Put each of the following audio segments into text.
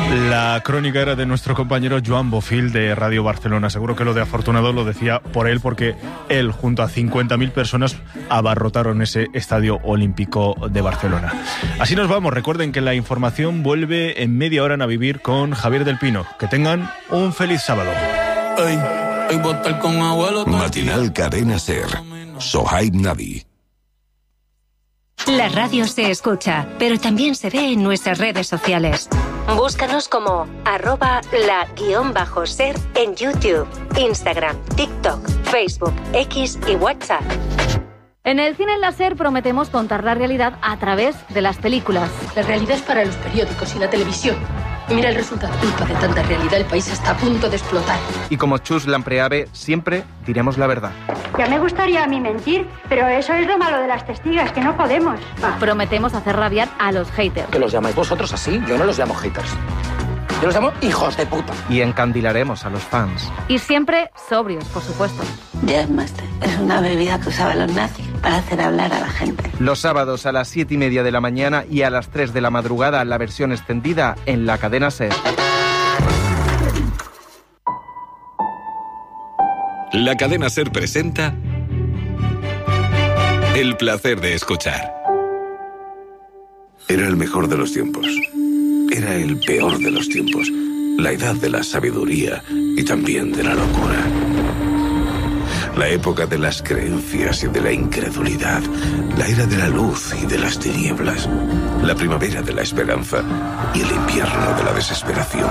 La crónica era de nuestro compañero Joan Bofil de Radio Barcelona. Seguro que lo de afortunado lo decía por él, porque él, junto a 50.000 personas, abarrotaron ese Estadio Olímpico de Barcelona. Así nos vamos. Recuerden que la información vuelve en media hora a Vivir con Javier del Pino. Que tengan un feliz sábado. Matinal Cadena SER. Sohaib Nadi. La radio se escucha, pero también se ve en nuestras redes sociales. Búscanos como @la_ser en YouTube, Instagram, TikTok, Facebook, X y WhatsApp. En el cine en la SER prometemos contar la realidad a través de las películas. La realidad es para los periódicos y la televisión. Y mira el resultado. Culpa de tanta realidad, el país está a punto de explotar. Y como Chus Lampreave, siempre diremos la verdad. Ya me gustaría a mí mentir, pero eso es lo malo de las testigas, que no podemos. Prometemos hacer rabiar a los haters. ¿Que los llamáis vosotros así? Yo no los llamo haters. Yo los llamo hijos de puta. Y encandilaremos a los fans. Y siempre sobrios, por supuesto. Jazzmaster es una bebida que usaban los nazis para hacer hablar a la gente. Los sábados a las 7:30 de la mañana y a las 3 de la madrugada, la versión extendida en la cadena SER. La cadena SER presenta El placer de escuchar. Era el mejor de los tiempos. Era el peor de los tiempos. La edad de la sabiduría y también de la locura. La época de las creencias y de la incredulidad. La era de la luz y de las tinieblas. La primavera de la esperanza y el invierno de la desesperación.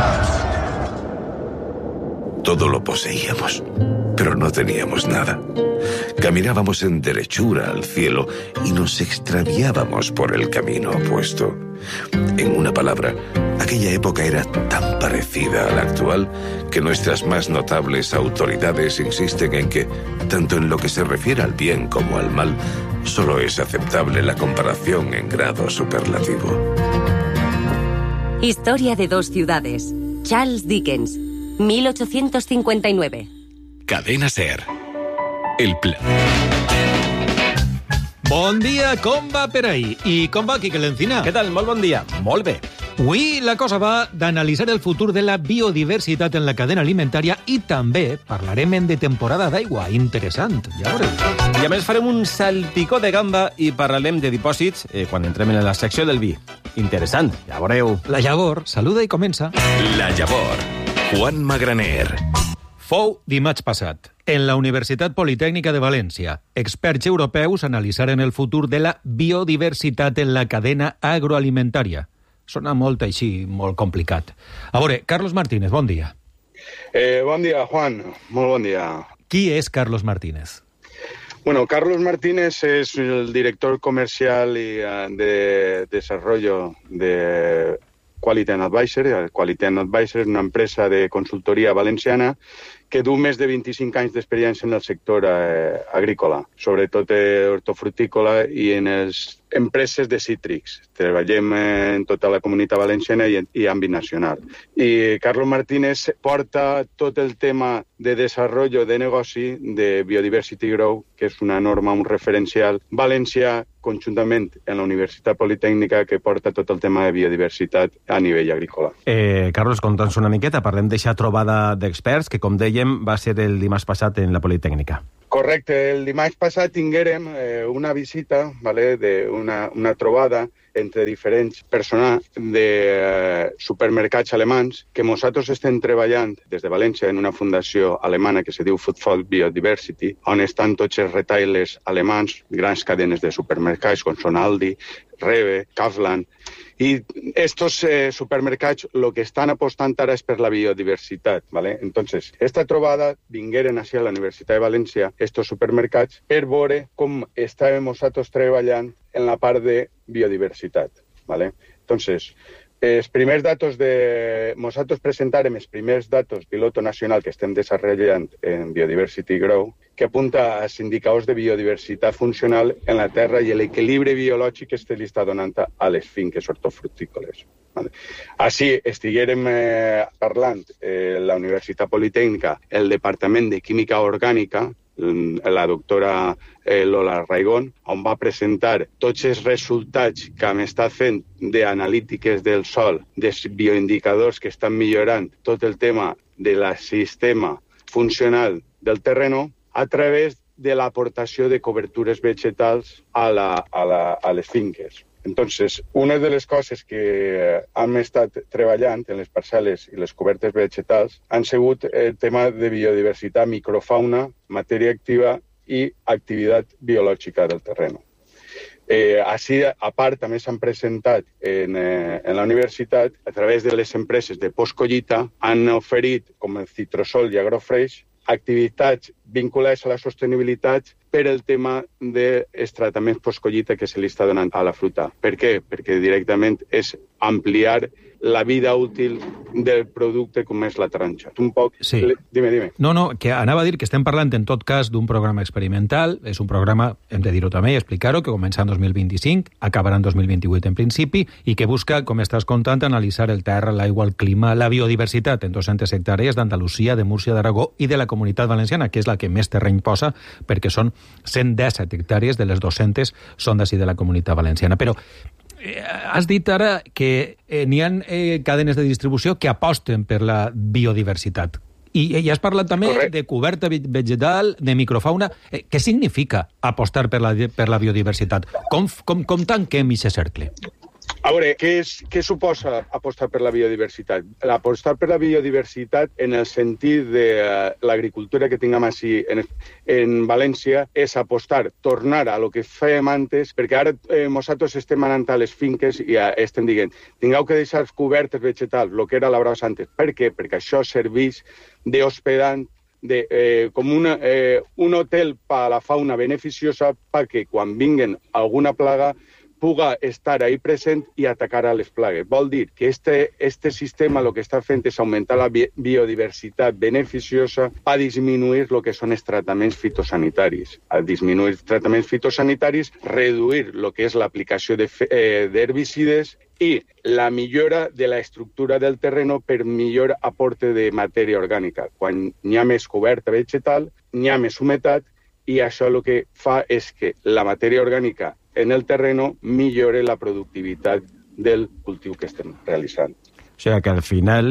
Todo lo poseíamos, pero no teníamos nada. Caminábamos en derechura al cielo y nos extraviábamos por el camino opuesto. En una palabra, aquella época era tan parecida a la actual que nuestras más notables autoridades insisten en que, tanto en lo que se refiere al bien como al mal, solo es aceptable la comparación en grado superlativo. Historia de dos ciudades. Charles Dickens, 1859. Cadena SER. El plan. Bon dia, com va per ahí? I com va, Quique Lencina? Què tal? Molt bon dia. Molt bé. Avui la cosa va d'analitzar el futur de la biodiversitat en la cadena alimentària i també parlarem de temporada d'aigua. Interessant, ja veureu. I a més farem un salpicó de gamba i parlarem de dipòsits quan entrem en la secció del vi. Interessant, ja veureu. La Llavor saluda i comença. La Llavor. Juan Magraner. Fou dimarts passat. En la Universitat Politècnica de València, experts europeus analitzaren el futur de la biodiversitat en la cadena agroalimentària. Sona molt així, molt complicat. A veure, Carlos Martínez, bon dia. Bon dia, Juan. Molt bon dia. Qui és Carlos Martínez? Bueno, Carlos Martínez es el director comercial y de desarrollo de Quality and Advisor. Quality and Advisor és una empresa de consultoria valenciana que du més de 25 anys d'experiència en el sector agrícola, sobretot hortofrutícola i en les empreses de cítrics. Treballem en tota la comunitat valenciana i àmbit nacional. I Carlos Martínez porta tot el tema de desenvolupament de negoci de Biodiversity Grow, que és una norma, un referencial valencià, conjuntament en la Universitat Politècnica, que porta tot el tema de biodiversitat a nivell agrícola. Carlos, conta'ns una miqueta, parlem d'eixa trobada d'experts, que com dèiem va ser el dimarts passat en la Politècnica. Correcte, el dimarts passat tinguérem una visita, una trobada entre diferents persones de supermercats alemans que nosaltres estem treballant des de València en una fundació alemana que se diu Food for Biodiversity, on estan tots els retailers alemans, grans cadenes de supermercats com són Aldi, Rewe, Kaufland. Y estos supermercats lo que están apostant ara és per la biodiversitat, ¿vale? Entonces, esta trobada vingueren així a la Universitat de València estos supermercats per veure com estàvem nosaltres treballant en la part de biodiversitat, ¿vale? Entonces, nosaltres presentarem els primers datos piloto nacional que estem desenvolupant en Biodiversity Grow, que apunta als indicadors de biodiversitat funcional en la terra i l'equilibri biològic que li està donant a les finques hortofrutícoles. Vale. Així estiguérem parlant la Universitat Politècnica, el Departament de Química Orgànica, la doctora Lola Raigón, on va presentar tots els resultats que hem estat fent d'analítiques del sòl, dels bioindicadors que estan millorant tot el tema del sistema funcional del terreno a través de l'aportació de cobertures vegetals a les finques. Entonces, una de les coses que hem estat treballant en les parcel·les i les cobertes vegetals han sigut el tema de biodiversitat, microfauna, matèria activa i activitat biològica del terreno. Així, a part, també s'han presentat en la universitat, a través de les empreses de postcollita, han oferit, com el Citrosol i Agrofresh, activitats vinculades a la sostenibilitat per el tema dels tractaments postcollita que se li està donant a la fruita. Per què? Perquè directament és ampliar la vida útil del producte com és la taronja. Un poc... Sí. Dime. No, que anava a dir que estem parlant en tot cas d'un programa experimental, és un programa, hem de dir-ho també i explicar-ho, que comença en 2025, acabarà en 2028 en principi, i que busca, com estàs contant, analitzar el terra, l'aigua, el clima, la biodiversitat en 200 hectàrees d'Andalusia, de Múrcia, d'Aragó i de la Comunitat Valenciana, que és la que més terreny posa, perquè són 117 hectàrees de les 200 són d'ací de la Comunitat Valenciana. Però has dit ara que n'hi ha cadenes de distribució que aposten per la biodiversitat. I has parlat també de coberta vegetal, de microfauna. Què significa apostar per la biodiversitat? Com tanquem aquest cercle? A veure, què suposa apostar per la biodiversitat? Apostar per la biodiversitat en el sentit de l'agricultura que tinguem així en València és apostar, tornar a lo que fèiem antes, perquè ara nosaltres estem anant a les finques i estem dient tingueu que deixar cobertes vegetals, el que era labrats antes. Per què? Perquè això serveix d'hospedant, com un hotel per a la fauna beneficiosa perquè quan vinguen alguna plaga puga estar ahí present i atacar a les plagues. Vol dir que este sistema el que està fent és augmentar la biodiversitat beneficiosa per disminuir el que són els tractaments fitosanitaris. Al disminuir els tractaments fitosanitaris, reduir el que és l'aplicació d'herbicides i la millora de la estructura del terreno per millor aporte de matèria orgànica. Quan hi ha més coberta vegetal, hi ha més humitat i això el que fa és que la matèria orgànica en el terreno millore la productivitat del cultiu que estem realitzant. O sigui que al final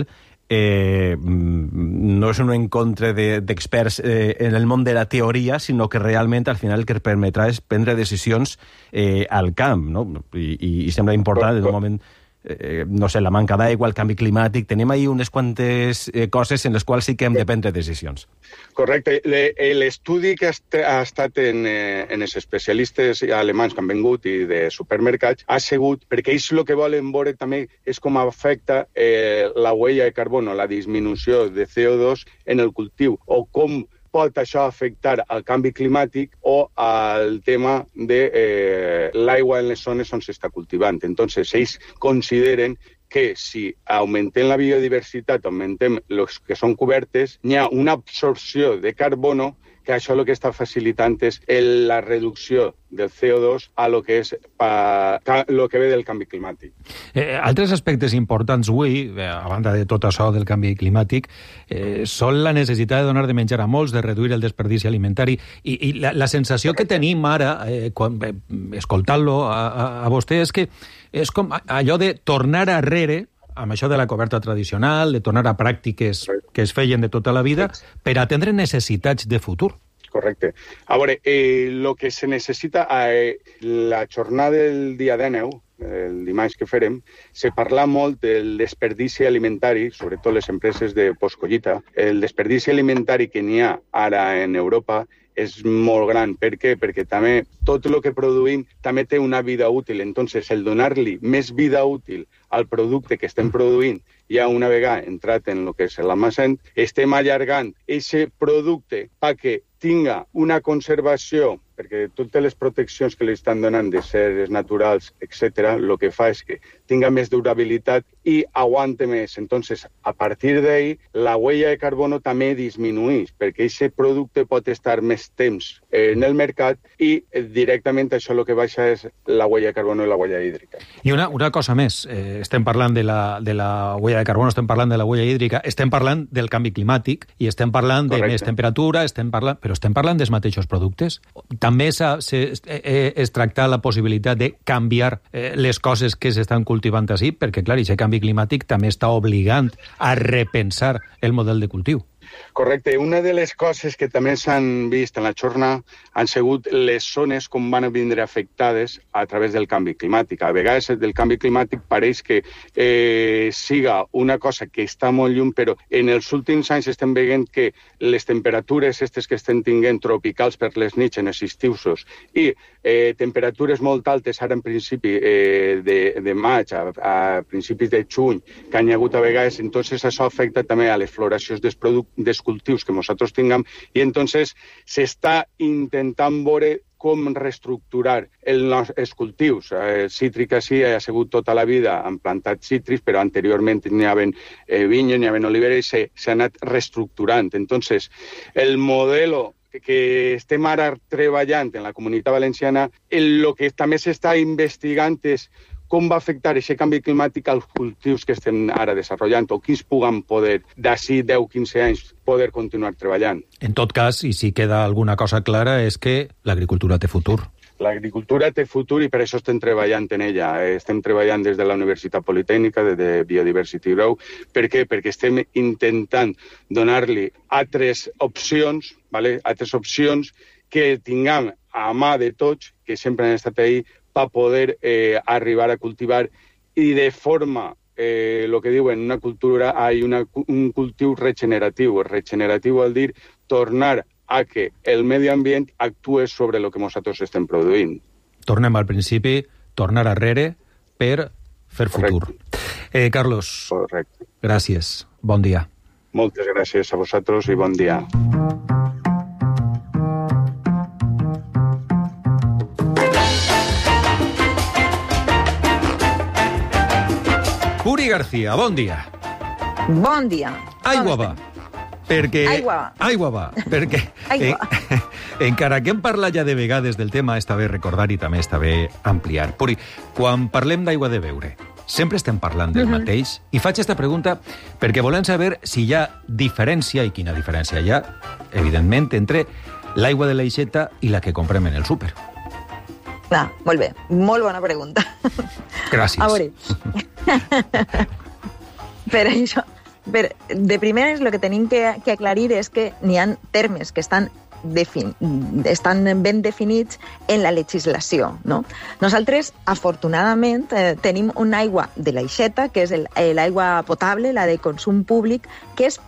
no és un encontre d'experts en el món de la teoria, sinó que realment al final el que permetrà és prendre decisions al camp, no? I sembla important en un moment... no sé, la manca d'aigua, el canvi climàtic... Tenim ahí unes quantes coses en les quals sí que hem de prendre decisions. Correcte. L'estudi que ha estat en els especialistes alemans que han vingut i de supermercats ha sigut, perquè ells el que volen veure també és com afecta la huella de carbono, la disminució de CO2 en el cultiu, o com pot això afectar al canvi climàtic o al tema de l'aigua en les zones on s'està cultivant. Entonces, ells consideren que si augmentem la biodiversitat, augmentem els que són cobertes, hi ha una absorció de carbono que això el que està facilitant és la reducció del CO2 a lo que és lo que ve del canvi climàtic. Altres aspectes importants avui, a banda de tot això del canvi climàtic, són la necessitat de donar de menjar a molts, de reduir el desperdici alimentari, i la sensació que tenim ara, escoltant-lo a vostè, és que és com allò de tornar arrere amb això de la coberta tradicional, de tornar a pràctiques que es feien de tota la vida, per atendre necessitats de futur. Correcte. A veure, el que se necessita a la jornada del dia 19, el dimarts que farem, se parla molt del desperdici alimentari, sobretot les empreses de postcollita. El desperdici alimentari que n'hi ha ara en Europa és molt gran. Per què? Perquè també tot el que produïm també té una vida útil. Entonces, el donar-li més vida útil al producte que estem produint, ja una vegada entrat en el que és l'almacén, estem allargant aquest producte perquè tinga una conservació, perquè totes les proteccions que li estan donant de seres naturals, etc., el que fa és que tinga més durabilitat i aguante més. Entonces, a partir d'ahí, la huella de carbono també disminueix, perquè aquest producte pot estar més temps en el mercat i directament això el que baixa és la huella de carbono i la huella hídrica. I una cosa més, estem parlant de la huella de carbono, estem parlant de la huella hídrica, estem parlant del canvi climàtic i estem parlant de més temperatura, però estem parlant dels mateixos productes. També es tracta la possibilitat de canviar les coses que s'estan cultivant així, perquè, clar, aquest canvi climàtic també està obligant a repensar el model de cultiu. Correcte. Una de les coses que també s'han vist en la jornada han sigut les zones com van vindre afectades a través del canvi climàtic. A vegades del canvi climàtic pareix que siga una cosa que està molt lluny, però en els últims anys estem veient que les temperatures aquestes que estem tinguent tropicals per les nits en els estius i temperatures molt altes ara en principi de maig a principis de juny que han hagut a vegades, entonces això afecta també a les floracions dels cultius que nosaltres tinguem i entonces s'està intentant veure com reestructurar els cultius. Cítrica sí, ha sigut tota la vida han plantat cítrics, però anteriorment n'hi havia vinyes, n'hi havia oliveres i s'ha anat reestructurant. Entonces, el modelo que estem ara treballant en la Comunitat Valenciana, el que també s'està investigant és com va afectar aquest canvi climàtic als cultius que estem ara desenvolupant o quins puguen poder, d'ací 10-15 anys, poder continuar treballant. En tot cas, i si queda alguna cosa clara, és que l'agricultura té futur. L'agricultura té futur i per això estem treballant en ella. Estem treballant des de la Universitat Politècnica, des de Biodiversity Grow. Per què? Perquè estem intentant donar-li altres opcions, altres opcions que tinguem a mà de tots, que sempre han estat ahí, per poder arribar a cultivar i de forma, el que diuen, una cultura, un cultiu regeneratiu. Regeneratiu vol dir tornar a que el medi ambient actue sobre el que nosaltres estem produint. Tornem al principi, tornar arrere per fer futur. Carlos, correcte. Gràcies. Bon dia. Moltes gràcies a vosaltres i bon dia. Uri García, bon dia. Bon dia. Aigua va. Perquè... Aigua va. Perquè encara que hem parlat ja de vegades del tema, està bé recordar i també està bé ampliar. Puri, quan parlem d'aigua de beure, sempre estem parlant del mateix? I faig aquesta pregunta perquè volem saber si hi ha diferència, i quina diferència hi ha, evidentment, entre l'aigua de l'aixeta i la que comprem en el súper. Molt bé, molt bona pregunta. Gràcies. A veure, per això, de primeres, el que tenim que aclarir és que n'hi ha termes que estan ben definits en la legislació, no? Nosaltres, afortunadament, tenim una aigua de l'aixeta, que és l'aigua potable, la de consum públic, que és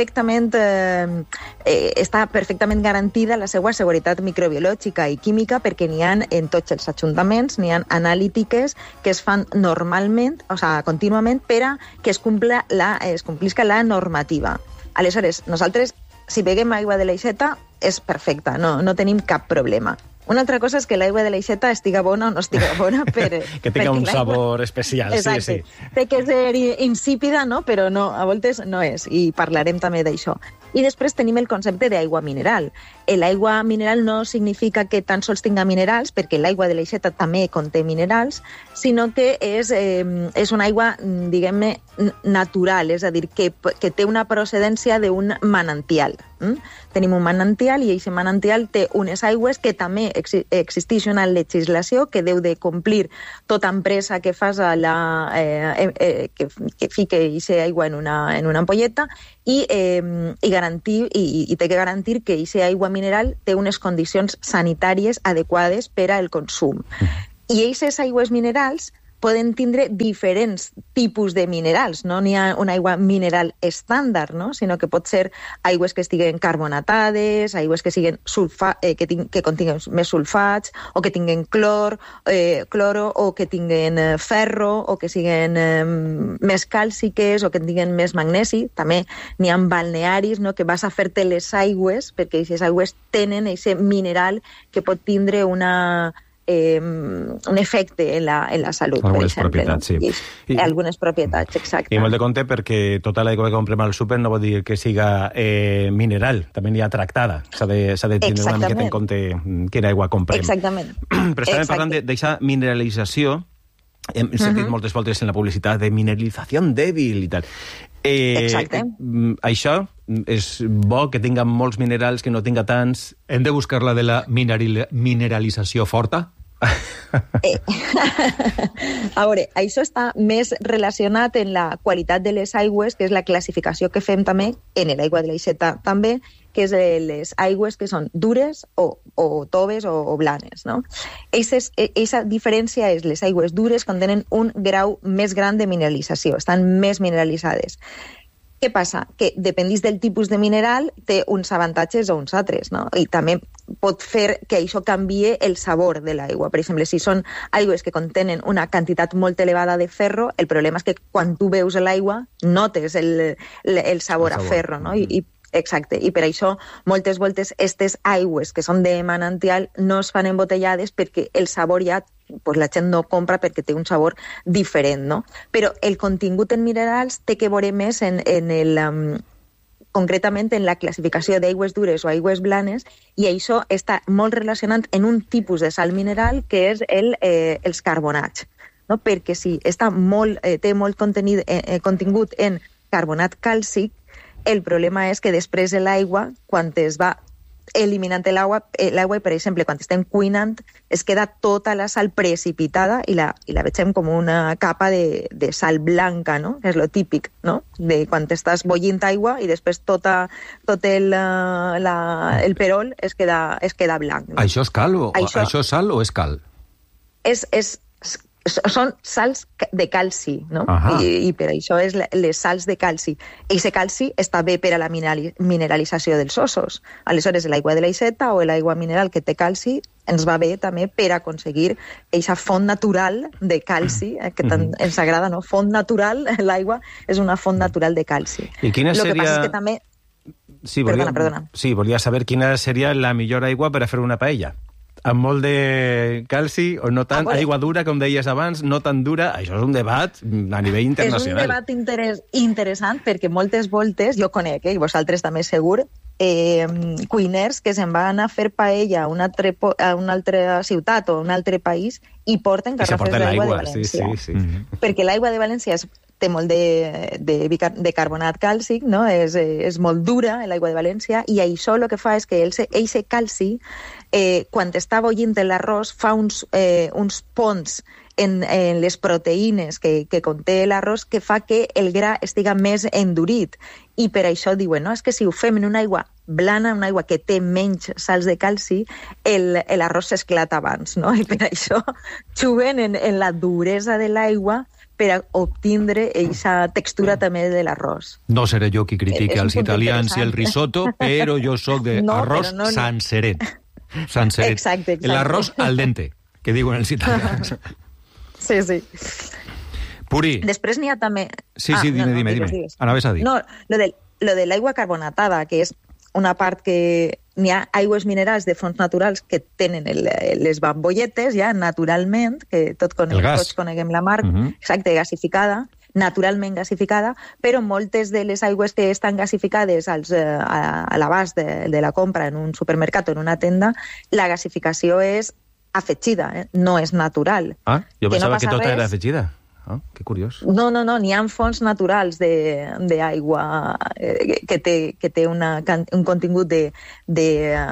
està perfectament garantida la seva seguretat microbiològica i química perquè n'hi ha en tots els ajuntaments, n'hi ha analítiques que es fan normalment, contínuament, per a que es complisca la normativa. Aleshores, nosaltres, si beguem aigua de l'aixeta, és perfecta, no tenim cap problema. Una altra cosa és que l'aigua de l'aixeta estiga bona o no estiga bona. Que tenga un sabor especial. Exacte. Sí. Té que ser insípida, no? Però no, a voltes no és, i parlarem també d'això. I després tenim el concepte d'aigua mineral. L'aigua mineral no significa que tan sols tinga minerals, perquè l'aigua de l'aixeta també conté minerals, sinó que és una aigua, diguem-ne, natural, és a dir, que té una procedència d'un manantial. Tenim un manantial i aquest manantial té unes aigües que també existeix una legislació que deu de complir tota empresa que faci que fique aquesta aigua en una ampolleta i té que garantir que aquesta aigua mineral té unes condicions sanitàries adequades per al consum. I aquestes aigües minerals poden tindre diferents tipus de minerals. No n'hi ha una aigua mineral estàndard, no? Sinó que pot ser aigües que estiguen carbonatades, aigües que que continguen més sulfats, o que tinguen cloro, o que tinguen ferro, o que siguin més càlciques, o que tinguen més magnesi. També n'hi ha balnearis, no? Que vas a fer-te les aigües, perquè aquestes aigües tenen aquest mineral que pot tindre una un efecte en la salut, algunes per exemple. Propietats, sí. Algunes propietats, exacte. I molt de compte perquè tota l'aigua que comprem al súper no vol dir que siga mineral, també n'hi ha tractada. S'ha de tenir una miqueta en compte quina aigua comprem. Exactament. Però estàvem parlant d'aquesta mineralització. Hem sentit moltes voltes en la publicitat de mineralització dèbil i tal. Exacte. Això és bo que tinga molts minerals, que no tinga tants. Hem de buscar la de la mineralització forta? A veure, això està més relacionat en la qualitat de les aigües, que és la classificació que fem també en l'aigua de l'aixeta també, que és les aigües que són dures o toves o blanes, no? Eixa diferència és les aigües dures contenen un grau més gran de mineralització, estan més mineralitzades. Què passa? Que dependís del tipus de mineral, té uns avantatges o uns altres, no? I també pot fer que això canvie el sabor de l'aigua. Per exemple, si són aigües que contenen una quantitat molt elevada de ferro, el problema és que quan tu beus l'aigua notes el sabor a ferro, no? Exacte, i per això moltes voltes aquestes aigües que són de manantial no es fan embotellades perquè el sabor ja la gent no compra perquè té un sabor diferent, no? Però el contingut en minerals té que veure més concretament en la classificació d'aigües dures o aigües blanes, i això està molt relacionat en un tipus de sal mineral que és els carbonats, no? Perquè si té molt contingut en carbonat càlcic, el problema és que després de l'aigua, quan es va eliminant l'aigua, i per exemple, quan estem cuinant, es queda tota la sal precipitada i la veiem com una capa de sal blanca, no? És lo típic, no? De quan estàs bullint aigua i després tot el perol es queda blanc. No? Això és cal això és sal o és cal? Són sals de calci, no? I per això és les sals de calci. Eixe calci està bé per a la mineralització dels ossos. Aleshores, l'aigua de l'aixeta o l'aigua mineral que té calci ens va bé també per aconseguir eixa font natural de calci, que tant ens agrada, no? Font natural, l'aigua és una font natural de calci. I quina seria... Lo que passa és que també... Sí, Perdona. Sí, volia saber quina seria la millor aigua per a fer una paella. Amb molt de calci o no tant, aigua dura, com deies abans, no tan dura, això és un debat a nivell internacional. És un debat interessant perquè moltes voltes, jo conec, i vosaltres també segur, cuiners que se'n van a fer paella a una altra ciutat o a un altre país i porten garrafes d'aigua de València. Sí. Perquè l'aigua de València té molt de carbonat càlcic, no? És molt dura, l'aigua de València, i això el que fa és que eixe calci, quan està bullint l'arròs, fa uns ponts en les proteïnes que conté l'arròs que fa que el gra estiga més endurit. I per això diuen, no? És que si ho fem en una aigua blana, una aigua que té menys sals de calci, l'arròs s'esclata abans, no? I per això juguen en la duresa de l'aigua per a obtindre aquesta textura també de l'arròs. No seré jo qui critique els italians i el risotto, però jo sóc d'arròs sanseret. Exacte. L'arròs al dente, que diuen els italians. Sí. Puri. Després n'hi ha també... Sí, dime. Anaves a dir. No, lo de l'aigua carbonatada, que és una part que n'hi ha aigües minerals de fonts naturals que tenen les bambolletes ja naturalment, que tots coneguem la marca, exacte, gasificada, naturalment gasificada, però moltes de les aigües que estan gasificades a l'abast de la compra en un supermercat o en una tenda, la gasificació és afegida, no és natural. Jo pensava que tota era afegida. Que curiós. No, n'hi ha fonts naturals d'aigua que té un contingut de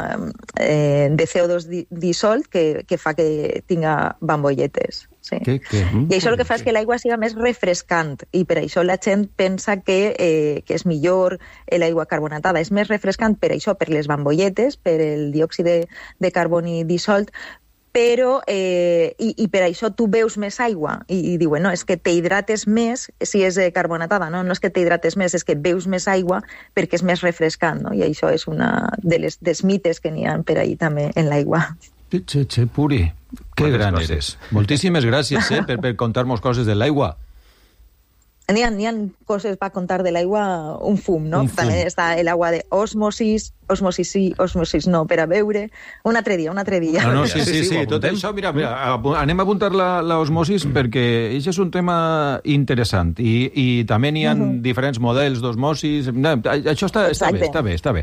CO2 dissolt que fa que tinga bambolletes. Sí. I això el que fa és que l'aigua siga més refrescant, i per això la gent pensa que és millor l'aigua carbonatada. És més refrescant per això, per les bambolletes, per el diòxid de carboni dissolt, però i per això tu beus més aigua i diuen, no, és que t'hidrates més si és carbonatada, no és que t'hidrates més, és que beus més aigua perquè és més refrescant, no? I això és una dels mites que n'hi ha per ahir també en l'aigua. Puri, que gran eres. Moltíssimes gràcies per contar-nos coses de l'aigua. N'hi ha coses per contar de l'aigua, un fum, no? També està l'aigua d'osmosis, osmosis sí, osmosis no, per a beure. Un altre dia. No, sí. Tot això, mira, anem a apuntar l'osmosis perquè això és un tema interessant i també n'hi ha diferents models d'osmosis. Això està bé.